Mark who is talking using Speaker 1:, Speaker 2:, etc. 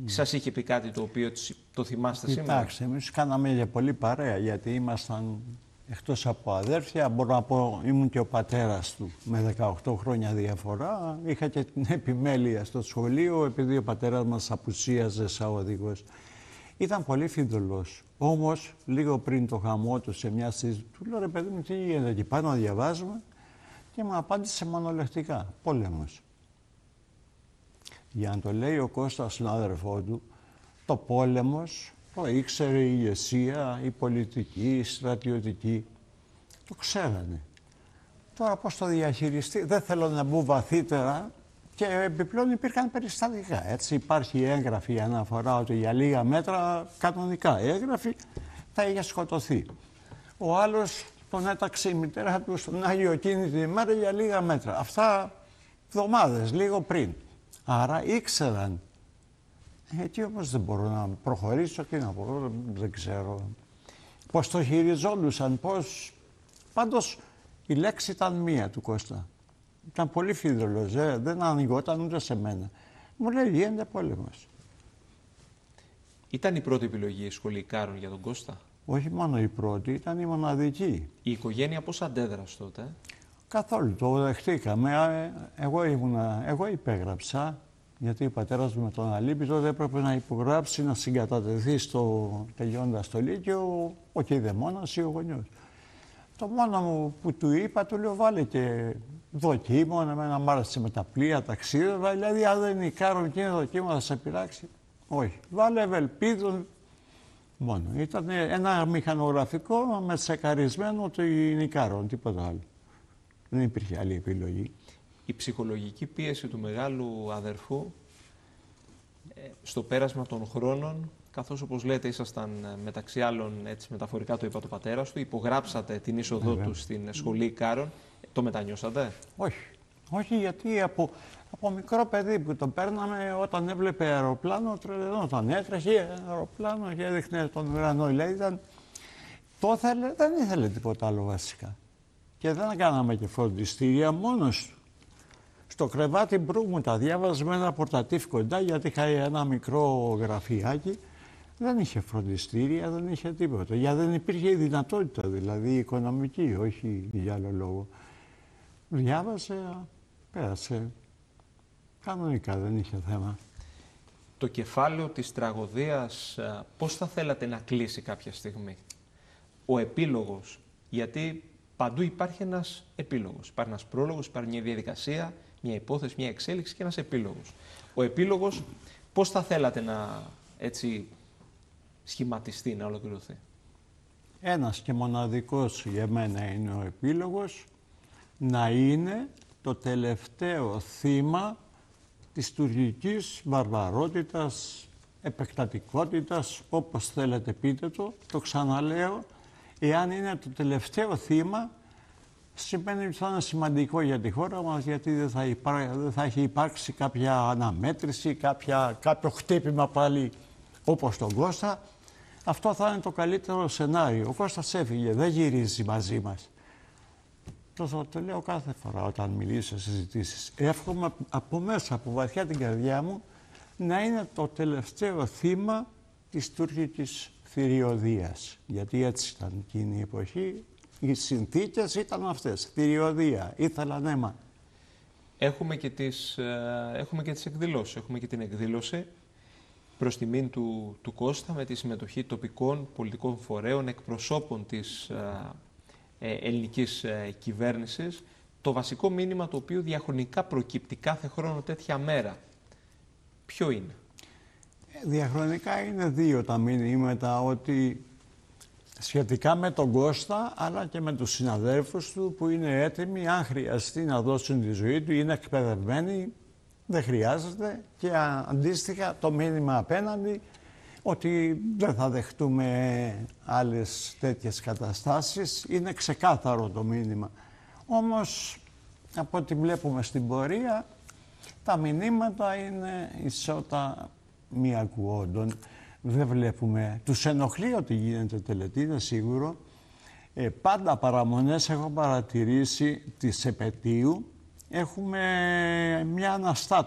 Speaker 1: Σας είχε πει κάτι το οποίο το θυμάστε σήμερα?
Speaker 2: Κοιτάξτε, εμείς κάναμε για πολύ παρέα, γιατί ήμασταν εκτός από αδέρφια, μπορώ να πω, ήμουν και ο πατέρας του με 18 χρόνια διαφορά. Είχα και την επιμέλεια στο σχολείο, επειδή ο πατέρας μας απουσίαζε σαν οδηγός. Ήταν πολύ φιδωλός. Όμως, λίγο πριν το χαμό του, σε μια συζήτηση, του λέω: ρε παιδί μου, τι γίνεται εκεί πάνω να διαβάζουμε? Και μου απάντησε μονολεκτικά: πόλεμος. Για να το λέει ο Κώστας στον αδερφό του, το πόλεμος το ήξερε η ηγεσία, η πολιτική, η στρατιωτική. Το ξέρανε. Τώρα πώς το διαχειριστεί, δεν θέλω να μπω βαθύτερα, και επιπλέον υπήρχαν περιστατικά. Έτσι υπάρχει έγγραφη αναφορά ότι για λίγα μέτρα, κανονικά έγγραφη, θα είχε σκοτωθεί. Ο άλλος τον έταξε η μητέρα του στον Άγιο εκείνη τη μέρα για λίγα μέτρα. Αυτά εβδομάδες, λίγο πριν. Άρα ήξεραν. Έτσι όμως δεν μπορώ να προχωρήσω και να πω, δεν ξέρω πώς το χειριζόντουσαν, πώς... Πάντως η λέξη ήταν μία του Κώστα. Ήταν πολύ φίδωλος, δεν ανοιγόταν ούτε σε μένα. Μου λέει: γίνεται πόλεμος.
Speaker 1: Ήταν η πρώτη επιλογή η σχολή Κάρων για τον Κώστα?
Speaker 2: Όχι μόνο η πρώτη, ήταν η μοναδική.
Speaker 1: Η οικογένεια πώς αντέδρασε τότε?
Speaker 2: Καθόλου, το δεχτήκαμε. Εγώ υπέγραψα, γιατί ο πατέρας μου με τον Αλήπη τότε έπρεπε να υπογράψει, να συγκατατεθεί τελειώντας το Λύκειο, ο κηδεμόνας ή ο γονιός. Το μόνο μου που του είπα, του λέω: βάλε και δοκίμων, εμένα μ' άρεσε με τα πλοία, ταξίδευα, δηλαδή αν δεν είναι η Κάρων και είναι δοκίμων θα σε πειράξει? Όχι. Βάλε Ευελπίδων μόνο. Ήταν ένα μηχανογραφικό με τσεκαρισμένο ότι είναι η Κάρων, τίποτα άλλο. Δεν υπήρχε άλλη επιλογή.
Speaker 1: Η ψυχολογική πίεση του μεγάλου αδερφού στο πέρασμα των χρόνων, καθώς όπως λέτε ήσασταν μεταξύ άλλων, έτσι μεταφορικά το είπα, το πατέρας του, υπογράψατε την είσοδό του στην σχολή Κάρων, το μετανιώσατε?
Speaker 2: Όχι. Όχι, γιατί από μικρό παιδί που το παίρναμε, όταν έβλεπε αεροπλάνο, τρελαινόταν. Έτρεχε αεροπλάνο και έδειχνε τον ουρανό. Δηλαδή το ήθελε, δεν ήθελε τίποτα άλλο βασικά. Και δεν κάναμε και φροντιστήρια, μόνος του. Στο κρεβάτι μπρου μου τα διάβαζε με ένα πορτατίφ κοντά, γιατί είχα ένα μικρό γραφιάκι. Δεν είχε φροντιστήρια, δεν είχε τίποτα. Γιατί δεν υπήρχε η δυνατότητα, δηλαδή οικονομική, όχι για άλλο λόγο. Διάβασε, πέρασε. Κανονικά, δεν είχε θέμα.
Speaker 1: Το κεφάλαιο της τραγωδίας πώς θα θέλατε να κλείσει κάποια στιγμή? Ο επίλογος, γιατί παντού υπάρχει ένας επίλογος. Υπάρχει ένας πρόλογος, υπάρχει μια διαδικασία, μια υπόθεση, μια εξέλιξη και ένας επίλογος. Ο επίλογος πώς θα θέλατε να έτσι σχηματιστεί, να ολοκληρωθεί?
Speaker 2: Ένας και μοναδικός για μένα είναι ο επίλογος, να είναι το τελευταίο θύμα της τουρκικής βαρβαρότητας, επεκτατικότητας, όπως θέλετε πείτε το ξαναλέω. Εάν είναι το τελευταίο θύμα, σημαίνει ότι θα είναι σημαντικό για τη χώρα μας, γιατί δεν θα έχει υπάρξει κάποια αναμέτρηση, κάποιο χτύπημα πάλι όπως τον Κώστα. Αυτό θα είναι το καλύτερο σενάριο. Ο Κώστας έφυγε, δεν γυρίζει μαζί μας. Το λέω κάθε φορά όταν μιλήσω σε συζητήσεις. Εύχομαι από μέσα, από βαθιά την καρδιά μου, να είναι το τελευταίο θύμα της τουρκικής θηριωδίας. Γιατί έτσι ήταν εκείνη η εποχή. Οι συνθήκες ήταν αυτές. Θηριωδία. Ήθελαν αίμα.
Speaker 1: Έχουμε και τις εκδηλώσεις. Έχουμε και την εκδήλωση προς τιμήν του Κώστα με τη συμμετοχή τοπικών πολιτικών φορέων, εκπροσώπων της ελληνικής κυβέρνησης. Το βασικό μήνυμα το οποίο διαχρονικά προκύπτει κάθε χρόνο τέτοια μέρα, ποιο είναι?
Speaker 2: Διαχρονικά είναι δύο τα μηνύματα, ότι σχετικά με τον Κώστα, αλλά και με τους συναδέλφους του που είναι έτοιμοι, αν χρειαστεί, να δώσουν τη ζωή του, είναι εκπαιδευμένοι, δεν χρειάζεται, και αντίστοιχα το μήνυμα απέναντι, ότι δεν θα δεχτούμε άλλες τέτοιες καταστάσεις. Είναι ξεκάθαρο το μήνυμα. Όμως, από ό,τι βλέπουμε στην πορεία, τα μηνύματα είναι ισότα μη ακουόντων. Δεν βλέπουμε. Τους ενοχλεί ότι γίνεται τελετή, είναι σίγουρο. Πάντα παραμονές έχω παρατηρήσει της επετείου. Έχουμε μια αναστάτωση.